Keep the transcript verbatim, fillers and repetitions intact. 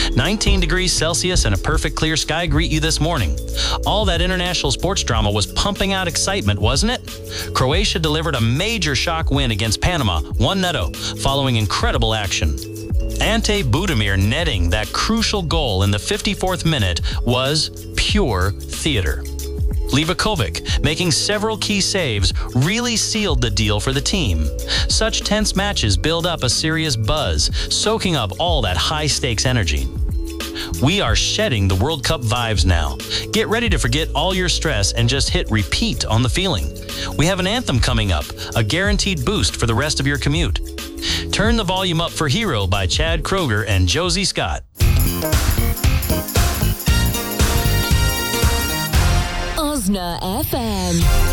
nineteen degrees Celsius and a perfect clear sky greet you this morning. All that international sports drama was pumping out excitement, wasn't it? Croatia delivered a major shock win against Panama, one nil, following incredible action. Ante Budimir netting that crucial goal in the fifty-fourth minute was pure theater. Livakovic, making several key saves, really sealed the deal for the team. Such tense matches build up a serious buzz, soaking up all that high-stakes energy. We are shedding the World Cup vibes now. Get ready to forget all your stress and just hit repeat on the feeling. We have an anthem coming up, a guaranteed boost for the rest of your commute. Turn the volume up for Hero by Chad Kroger and Josie Scott. Osna F M.